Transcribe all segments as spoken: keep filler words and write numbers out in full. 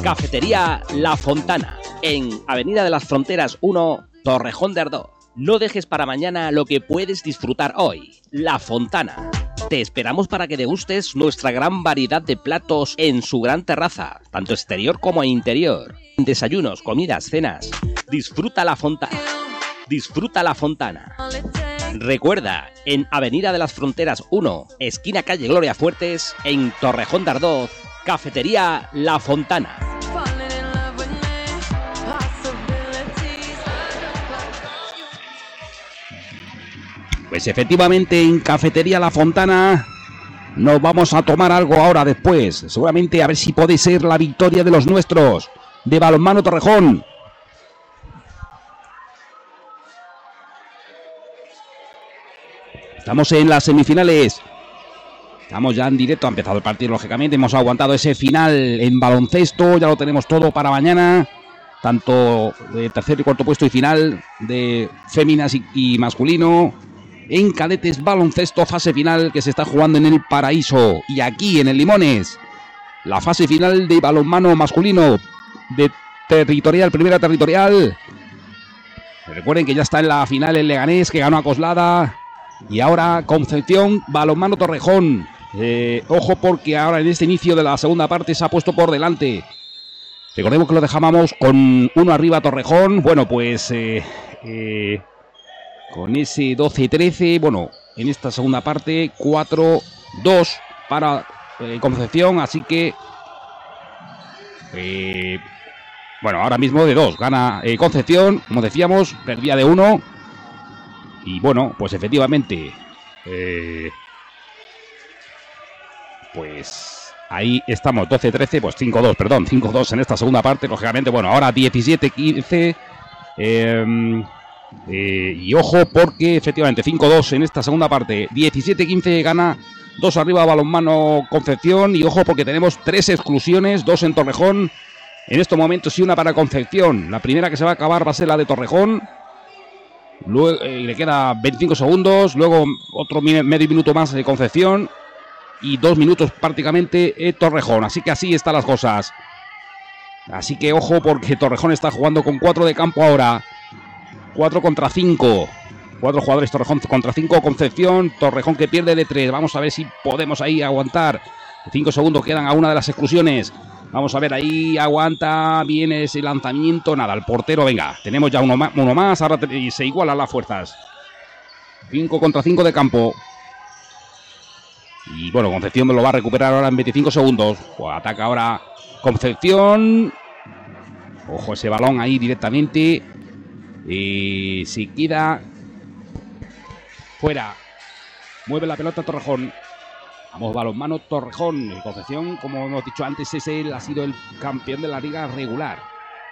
Cafetería La Fontana, en Avenida de las Fronteras uno, Torrejón de Ardoz. No dejes para mañana lo que puedes disfrutar hoy. La Fontana. Te esperamos para que degustes nuestra gran variedad de platos en su gran terraza, tanto exterior como interior. Desayunos, comidas, cenas. Disfruta La Fontana. Disfruta La Fontana. Recuerda, en Avenida de las Fronteras uno, esquina calle Gloria Fuertes, en Torrejón de Ardoz, Cafetería La Fontana. Pues efectivamente en Cafetería La Fontana nos vamos a tomar algo ahora después. Seguramente a ver si puede ser la victoria de los nuestros, de Balonmano Torrejón. Estamos en las semifinales. Estamos ya en directo, ha empezado el partido lógicamente. Hemos aguantado ese final en baloncesto, ya lo tenemos todo para mañana. Tanto de tercer y cuarto puesto y final de féminas y, y masculino. En cadetes baloncesto, fase final que se está jugando en el Paraíso. Y aquí en el Limones, la fase final de balonmano masculino de territorial, primera territorial. Recuerden que ya está en la final el Leganés, que ganó a Coslada. Y ahora Concepción, balonmano Torrejón. Eh, ojo porque ahora en este inicio de la segunda parte se ha puesto por delante. Recordemos que lo dejábamos con uno arriba Torrejón. Bueno, pues... Eh, eh, con ese doce trece, bueno, en esta segunda parte, cuatro dos para eh, Concepción, así que, eh, bueno, ahora mismo de dos, gana eh, Concepción, como decíamos, perdía de uno, y bueno, pues efectivamente, eh, pues ahí estamos, doce trece, pues cinco dos, perdón, cinco dos en esta segunda parte, lógicamente, bueno, ahora diecisiete quince, eh... Eh, y ojo porque efectivamente cinco dos en esta segunda parte, diecisiete quince gana, dos arriba balonmano Concepción. Y ojo porque tenemos tres exclusiones, dos en Torrejón en estos momentos y una para Concepción. La primera que se va a acabar va a ser la de Torrejón. Luego eh, le queda veinticinco segundos, luego otro medio minuto más de Concepción y dos minutos prácticamente en Torrejón. Así que así están las cosas. Así que ojo porque Torrejón está jugando con cuatro de campo ahora. cuatro contra cinco. cuatro jugadores Torrejón contra cinco Concepción. Torrejón que pierde de tres. Vamos a ver si podemos ahí aguantar. cinco segundos quedan a una de las exclusiones. Vamos a ver ahí. Aguanta. Viene ese lanzamiento. Nada, el portero. Venga, tenemos ya uno más. Uno más ahora te, se igualan las fuerzas. cinco contra cinco de campo. Y bueno, Concepción me lo va a recuperar ahora en veinticinco segundos. Pues ataca ahora Concepción. Ojo ese balón ahí directamente. Y si queda fuera, mueve la pelota Torrejón. Vamos, balonmano Torrejón. El Concepción, como hemos dicho antes, es él, ha sido el campeón de la liga regular.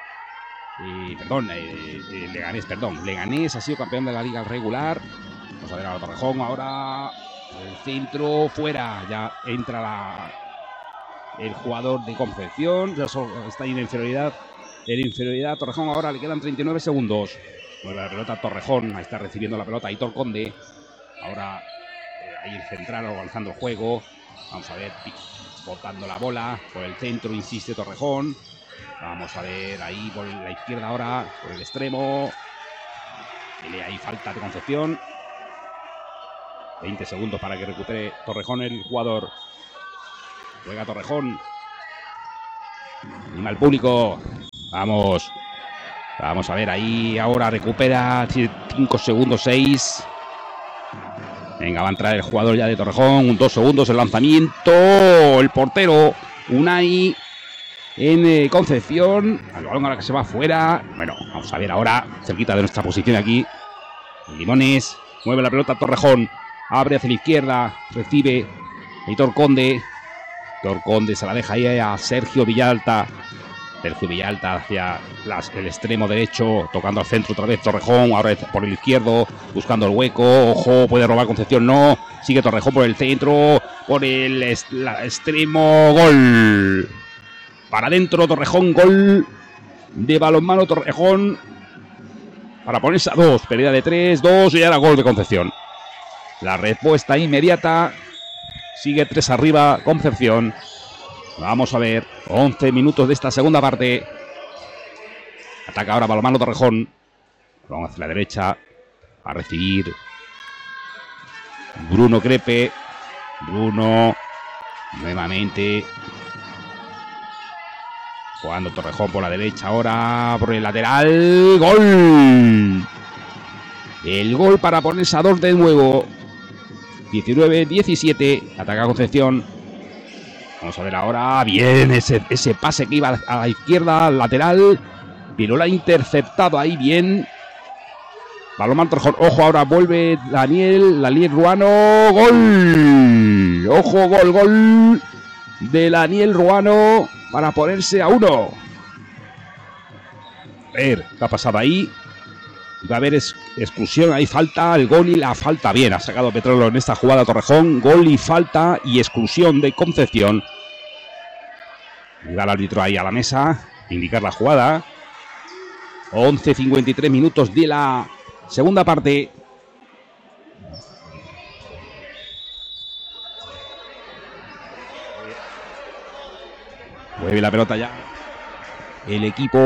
Eh, perdón, eh, eh, Leganés, perdón. Leganés ha sido campeón de la liga regular. Vamos a ver a Torrejón ahora. El centro, fuera. Ya entra la, el jugador de Concepción. Ya está ahí en inferioridad. En inferioridad Torrejón ahora le quedan treinta y nueve segundos. Mueve la pelota Torrejón. Ahí está recibiendo la pelota Aitor Conde. Ahora eh, ahí el central organizando el juego. Vamos a ver, botando la bola por el centro, insiste Torrejón. Vamos a ver ahí por la izquierda ahora, por el extremo. Tiene ahí falta de Concepción. veinte segundos para que recupere Torrejón el jugador. Juega Torrejón. Anima al público. Vamos. Vamos a ver ahí. Ahora recupera. cinco segundos, seis. Venga, va a entrar el jugador ya de Torrejón. dos segundos el lanzamiento. El portero Unai en eh, Concepción. El balón ahora que se va afuera. Bueno, vamos a ver ahora. Cerquita de nuestra posición aquí. Limones. Mueve la pelota Torrejón. Abre hacia la izquierda. Recibe Aitor Conde. Aitor Conde se la deja ahí a Sergio Villalta. Sergio Villalta hacia las, el extremo derecho, tocando al centro otra vez Torrejón, ahora por el izquierdo, buscando el hueco, ojo, puede robar Concepción, no, sigue Torrejón por el centro, por el est la, extremo, gol, para adentro Torrejón, gol de balonmano Torrejón, para ponerse a dos, pérdida de tres, dos y ahora gol de Concepción. La respuesta inmediata, sigue tres arriba Concepción. Vamos a ver, once minutos de esta segunda parte. Ataca ahora Balonmano Torrejón. Vamos hacia la derecha. A recibir Bruno Crepe. Bruno. Nuevamente. Jugando Torrejón por la derecha ahora. Por el lateral. ¡Gol! El gol para ponerse a dos de nuevo. diecinueve diecisiete. Ataca Concepción. Vamos a ver ahora. Bien ese, ese pase que iba a la izquierda, al lateral. Pero lo ha interceptado ahí bien. Balonmano Torrejón. Ojo, ahora vuelve Daniel. Daniel Ruano. ¡Gol! Ojo, gol, gol de Daniel Ruano para ponerse a uno. A ver, ¿qué ha pasado ahí? Va a haber es, exclusión, hay falta, el gol y la falta. Bien, ha sacado Petróleo en esta jugada Torrejón. Gol y falta y exclusión de Concepción. Y va el árbitro ahí a la mesa, indicar la jugada. once cincuenta y tres minutos de la segunda parte. Mueve la pelota ya el equipo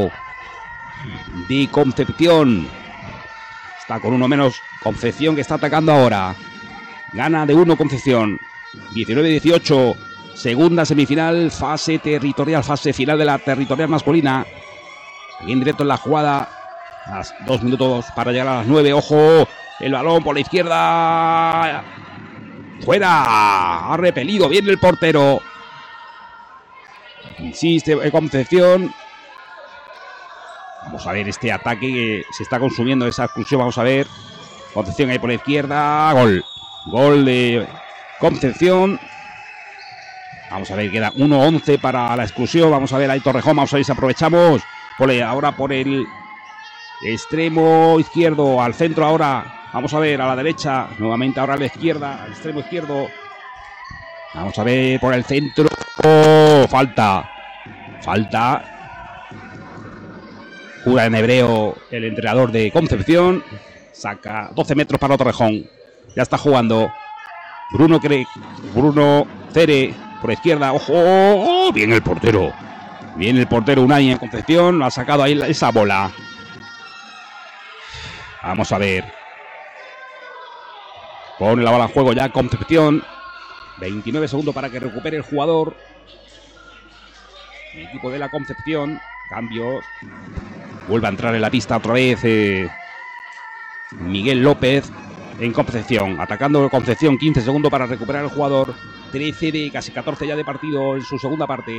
de Concepción. Está con uno menos Concepción, que está atacando ahora. Gana de uno Concepción. diecinueve dieciocho. Segunda semifinal, fase territorial, fase final de la territorial masculina. En directo en la jugada. Las dos minutos para llegar a las nueve. Ojo, el balón por la izquierda. Fuera. Ha repelido bien el portero. Insiste Concepción. Vamos a ver este ataque que se está consumiendo, esa exclusión. Vamos a ver. Concepción ahí por la izquierda. Gol. Gol de Concepción. Vamos a ver, queda uno once para la exclusión. Vamos a ver ahí Torrejón. Vamos a ver si aprovechamos. Por el, ahora por el extremo izquierdo. Al centro ahora. Vamos a ver a la derecha. Nuevamente ahora a la izquierda. Al extremo izquierdo. Vamos a ver por el centro. Oh, falta. Falta. Jura en hebreo el entrenador de Concepción. Saca doce metros para Torrejón. Ya está jugando Bruno Cre Bruno Cere por la izquierda. Ojo, oh, bien el portero. Bien el portero Unai en Concepción. Ha sacado ahí esa bola. Vamos a ver. Pone la bola en juego ya Concepción. veintinueve segundos para que recupere el jugador. El equipo de la Concepción. Cambio. Vuelve a entrar en la pista otra vez eh, Miguel López en Concepción. Atacando Concepción. quince segundos para recuperar el jugador. trece de casi catorce ya de partido en su segunda parte.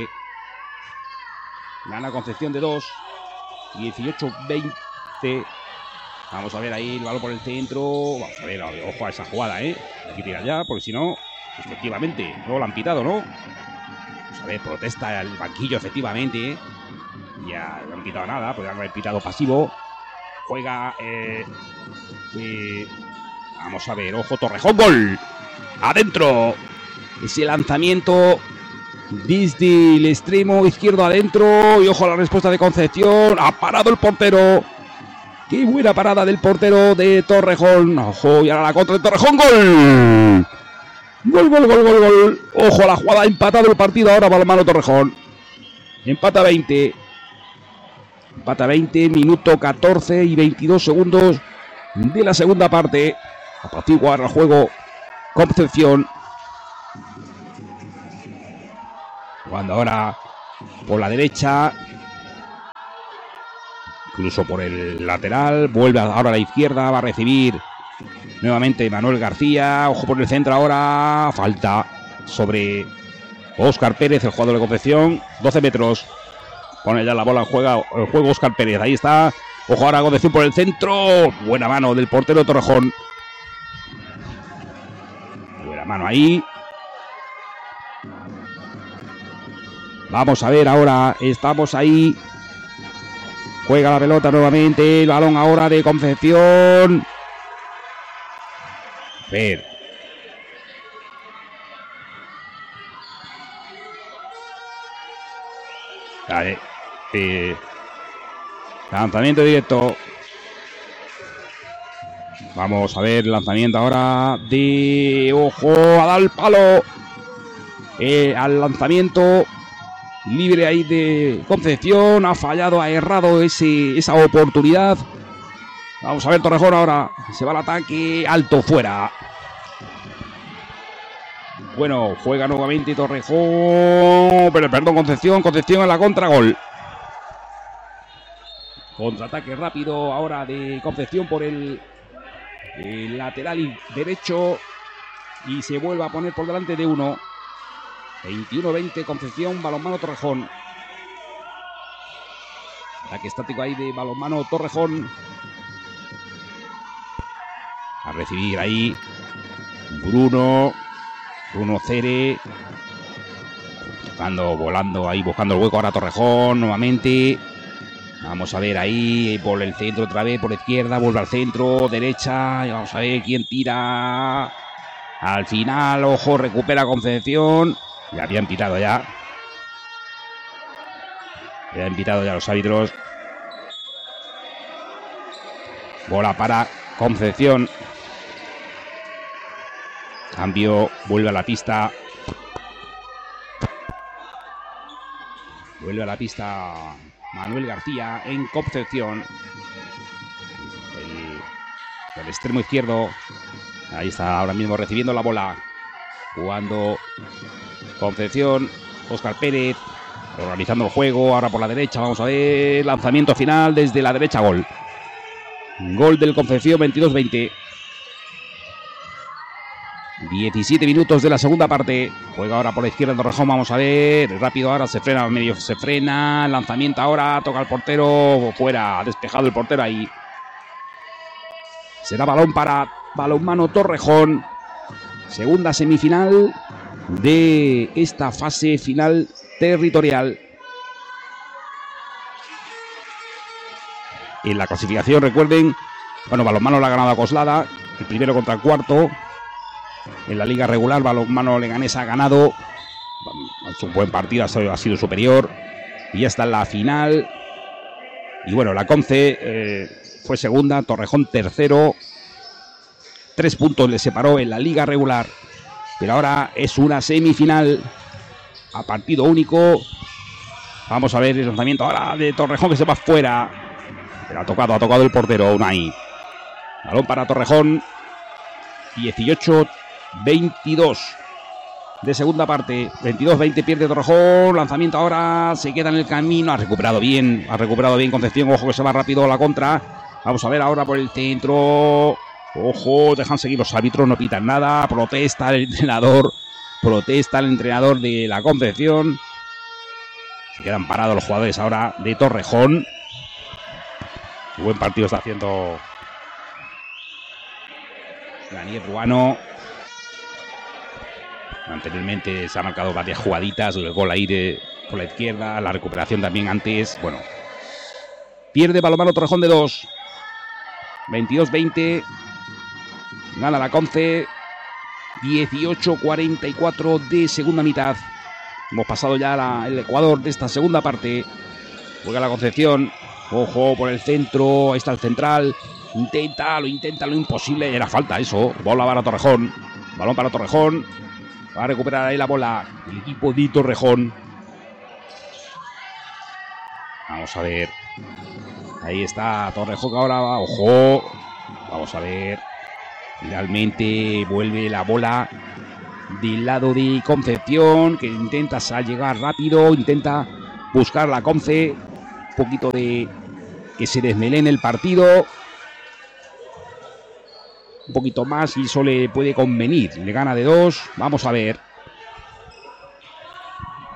Gana Concepción de dos. dieciocho veinte. Vamos a ver ahí el balón por el centro. Vamos a ver, ojo a esa jugada, ¿eh? Hay que tirar ya, porque si no, efectivamente, no lo han pitado, ¿no? Vamos a ver, protesta el banquillo, efectivamente, ¿eh? Ya no han pitado nada, podrían haber pitado pasivo. Juega. Eh, eh, vamos a ver, ojo, Torrejón, gol. Adentro. Ese lanzamiento desde el extremo izquierdo adentro. Y ojo a la respuesta de Concepción. Ha parado el portero. Qué buena parada del portero de Torrejón. Ojo, y ahora la contra de Torrejón. ¡Gol! Gol, gol, gol, gol, gol. Ojo a la jugada, ha empatado el partido ahora Balonmano Torrejón. Empata veinte. Empata veinte, minuto catorce y veintidós segundos de la segunda parte. Apaciguar el juego Concepción. Jugando ahora por la derecha. Incluso por el lateral. Vuelve ahora a la izquierda. Va a recibir nuevamente Manuel García. Ojo por el centro ahora. Falta sobre Óscar Pérez, el jugador de Concepción. doce metros. Pone ya la bola en juego, el juego Óscar Pérez. Ahí está. Ojo ahora Concepción por el centro. Buena mano del portero Torrejón. Buena mano ahí. Vamos a ver ahora. Estamos ahí. Juega la pelota nuevamente. El balón ahora de Concepción. A ver. Vale. Eh. Lanzamiento directo. Vamos a ver. Lanzamiento ahora de. Ojo. A dar el palo. eh, al lanzamiento. Libre ahí de Concepción. Ha fallado, ha errado ese, esa oportunidad. Vamos a ver Torrejón ahora. Se va al ataque. Alto fuera. Bueno, juega nuevamente Torrejón. Pero perdón, Concepción. Concepción en la contra. Gol. Contraataque rápido ahora de Concepción por el, el lateral derecho. Y se vuelve a poner por delante de uno. veintiuno veinte Concepción, balonmano Torrejón. Ataque estático ahí de balonmano Torrejón. A recibir ahí Bruno. Bruno Cere. Tocando, volando ahí, buscando el hueco ahora Torrejón nuevamente. Vamos a ver ahí por el centro otra vez, por la izquierda, vuelve al centro, derecha. Y vamos a ver quién tira. Al final, ojo, recupera Concepción. Ya habían pitado ya. Ya han pitado ya los árbitros. Bola para Concepción. Cambio, vuelve a la pista. Vuelve a la pista Manuel García en Concepción. El, el extremo izquierdo. Ahí está ahora mismo recibiendo la bola. Jugando Concepción. Óscar Pérez. Organizando el juego. Ahora por la derecha. Vamos a ver. Lanzamiento final desde la derecha. Gol. Gol del Concepción. veintidós veinte. diecisiete minutos de la segunda parte. Juega ahora por la izquierda Torrejón. Vamos a ver. Rápido ahora. Se frena. Medio se frena. Lanzamiento ahora. Toca el portero. Fuera. Despejado el portero ahí. Será balón para balonmano Torrejón. Segunda semifinal de esta fase final territorial. En la clasificación, recuerden, bueno, balonmano la ha ganado a Coslada, el primero contra el cuarto. En la liga regular, balonmano Leganés ha ganado. Es un buen partido, ha sido superior. Y ya está en la final. Y bueno, la Conce eh, fue segunda, Torrejón tercero. Tres puntos le separó en la liga regular. Pero ahora es una semifinal a partido único. Vamos a ver el lanzamiento ahora de Torrejón que se va fuera. Pero ha tocado, ha tocado el portero Unai. Balón para Torrejón. dieciocho veintidós de segunda parte. veintidós veinte pierde Torrejón. Lanzamiento ahora. Se queda en el camino. Ha recuperado bien. Ha recuperado bien Concepción. Ojo que se va rápido a la contra. Vamos a ver ahora por el centro. Ojo, dejan seguir los árbitros, no pitan nada. Protesta el entrenador. Protesta el entrenador de la Concepción. Se quedan parados los jugadores ahora de Torrejón. Qué buen partido está haciendo Daniel Ruano. Anteriormente se ha marcado varias jugaditas. El gol ahí de, por la izquierda. La recuperación también antes. Bueno. Pierde balonmano Torrejón de dos. veintidós veinte. Gana la Conce. dieciocho cuarenta y cuatro de segunda mitad. Hemos pasado ya la, el Ecuador de esta segunda parte. Juega la Concepción. Ojo por el centro. Ahí está el central. Intenta, lo intenta, lo imposible. Era falta eso. Bola para Torrejón. Balón para Torrejón. Va a recuperar ahí la bola el equipo de Torrejón. Vamos a ver. Ahí está Torrejón que ahora va. Ojo. Vamos a ver. Finalmente vuelve la bola del lado de Concepción, que intenta llegar rápido, intenta buscar la Conce. Un poquito de que se desmelene el partido. Un poquito más y eso le puede convenir. Le gana de dos. Vamos a ver.